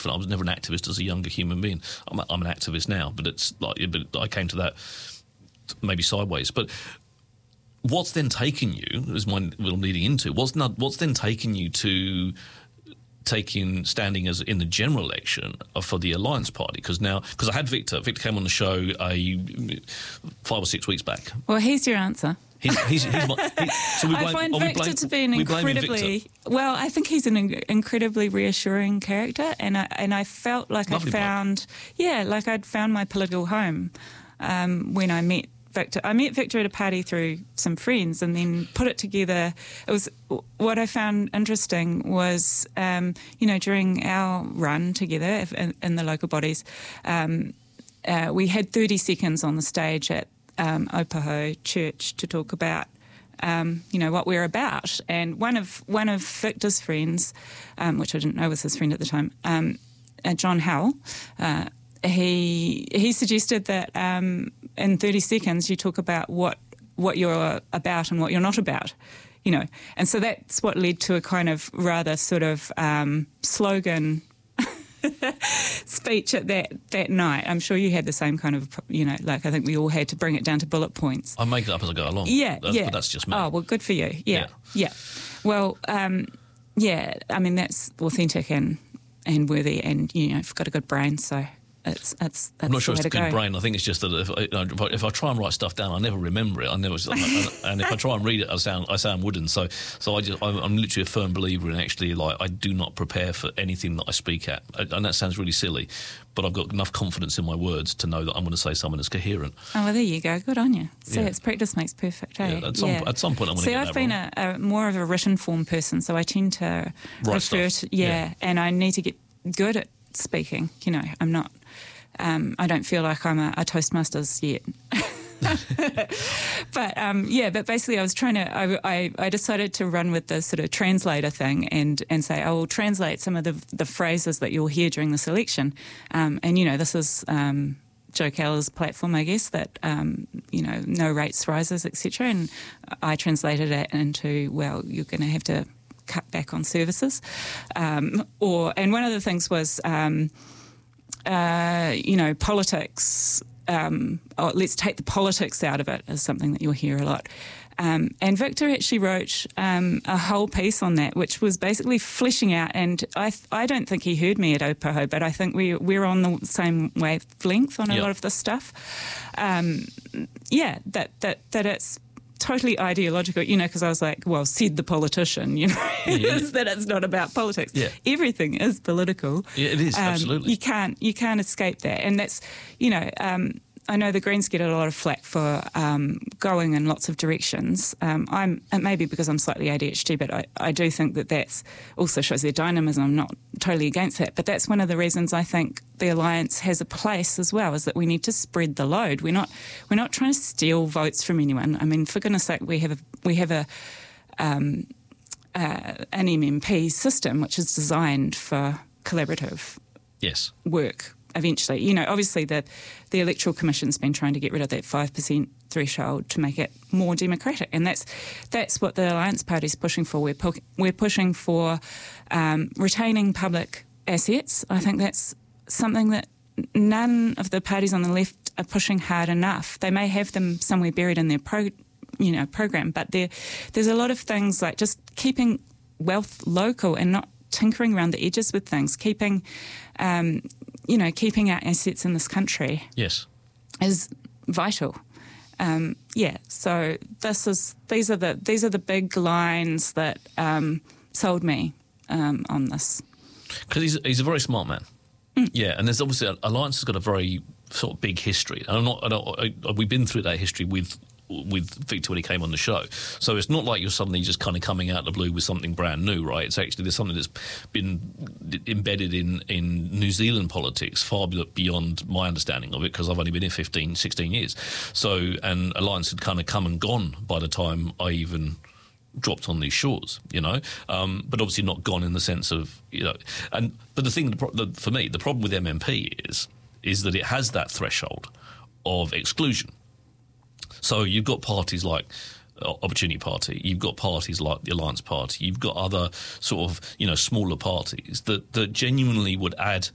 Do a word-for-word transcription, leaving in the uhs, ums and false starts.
different. I was never an activist as a younger human being. I'm, I'm an activist now, but it's like but I came to that maybe sideways. But what's then taken you, is my little leading into, what's not, what's then taken you to taking standing as in the general election for the Alliance Party? Because now, because I had Victor, Victor came on the show a five or six weeks back. Well, here's your answer. He's, he's, he's my, he, so we blame, I find oh, we Victor blame, to be an incredibly well. I think he's an in- incredibly reassuring character, and I and I felt like I found, bloke. yeah, like I'd found my political home um, when I met Victor. I met Victor at a party through some friends, and then put it together. It was what I found interesting was, um, you know, during our run together in, in the local bodies, um, uh, we had thirty seconds on the stage at Um, Opaho Church to talk about, um, you know, what we're about. And one of one of Victor's friends, um, which I didn't know was his friend at the time, um, uh, John Howell, uh, he he suggested that um, in thirty seconds you talk about what what you're about and what you're not about, you know. And so that's what led to a kind of rather sort of um, slogan speech at that, that night. I'm sure you had the same kind of, you know, like I think we all had to bring it down to bullet points. I make it up as I go along. Yeah, that's, yeah. But that's just me. Oh, well, good for you. Yeah, yeah. yeah. Well, um, yeah, I mean, that's authentic and, and worthy, and, you know, I've got a good brain, so it's, it's, that's I'm not sure it's a good go. brain. I think it's just that if I, if I, if I try and write stuff down, I never remember it. I never, and if I try and read it, I sound I sound wooden. So, so I just I'm, I'm literally a firm believer in actually, like, I do not prepare for anything that I speak at, and that sounds really silly, but I've got enough confidence in my words to know that I'm going to say something that's coherent. Oh, well, there you go. Good on you. See, yeah. it's practice makes perfect. Eh? Yeah, at some yeah. at some point, I'm going to See, get I've that been wrong. a, a more of a written form person, so I tend to Write refer stuff. to yeah, yeah, and I need to get good at speaking. You know, I'm not. Um, I don't feel like I'm a, a Toastmasters yet. but um, yeah, but basically I was trying to, I, I, I decided to run with the sort of translator thing and, and say, I will translate some of the, the phrases that you'll hear during this election. Um, and, you know, this is um, Joe Keller's platform, I guess, that, um, you know, no rates rises, et cetera. And I translated it into, well, you're going to have to cut back on services. Um, or and one of the things was... Um, Uh, you know, politics, um, oh, let's take the politics out of it is something that you'll hear a lot. Um, and Victor actually wrote um, a whole piece on that, which was basically fleshing out, and I th- I don't think he heard me at Opaho, but I think we, we're on the same wavelength on a yep. lot of this stuff. Um, yeah, that, that, that it's totally ideological, you know, because I was like, well, said the politician, you know, yeah. that it's not about politics. Yeah. Everything is political. Yeah, it is, um, absolutely. You can't, you can't escape that. And that's, you know, um, I know the Greens get a lot of flack for um, going in lots of directions. Um, I'm it may be because I'm slightly A D H D, but I, I do think that that's also shows their dynamism. I'm not totally against that, but that's one of the reasons I think the Alliance has a place as well, is that we need to spread the load. We're not we're not trying to steal votes from anyone. I mean, for goodness sake, we have a we have a um, uh, an M M P system which is designed for collaborative yes. work. Eventually, you know, obviously the, the Electoral Commission's been trying to get rid of that five percent threshold to make it more democratic, and that's that's what the Alliance Party's pushing for. We're pu- we're pushing for um, retaining public assets. I think that's something that none of the parties on the left are pushing hard enough. They may have them somewhere buried in their pro, you know, program, but there there's a lot of things like just keeping wealth local and not tinkering around the edges with things, keeping, um, you know, keeping our assets in this country. Yes, is vital. Um, yeah. So this is these are the these are the big lines that um, sold me um, on this. Because he's he's a very smart man. Mm. Yeah, and there's obviously Alliance has got a very sort of big history. And I'm not. I don't, I, we've been through that history with. with Victor when he came on the show. So it's not like you're suddenly just kind of coming out of the blue with something brand new, right? It's actually, there's something that's been embedded in, in New Zealand politics far beyond my understanding of it, because I've only been here fifteen, sixteen years. So, and Alliance had kind of come and gone by the time I even dropped on these shores, you know, um, but obviously not gone in the sense of, you know, and, but the thing, the, the, for me, the problem with M M P is, is that it has that threshold of exclusion. So you've got parties like Opportunity Party, you've got parties like the Alliance Party, you've got other sort of, you know, smaller parties that, that genuinely would add